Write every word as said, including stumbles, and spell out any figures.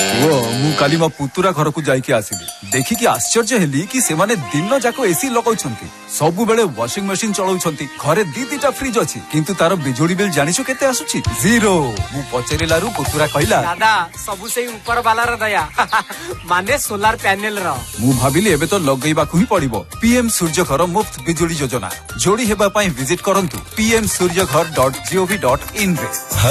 वो मु काली मो पुतुरा घर को जाइके आसिली देखिकी आश्चर्य हेली कि सेमाने दिन जाक एसी लगाउछंती सबु बेले वॉशिंग मशीन चलाउछंती घरे दी दीटा फ्रिज अछि किंतु तार बिजुली बिल जानिछो केते आसुछि जीरो मु पचेरिलारु पुतुरा कहला दादा सबु से ऊपर वाला र दया माने सोलार पैनल र मु भाबिली एबे तो लगैबा को ही पड़िबो पीएम सूर्य घर मुफ्त बिजुली योजना जोड़ी हेबा पई विजिट करंतु पी एम सूर्य घर dot G O V dot in रे।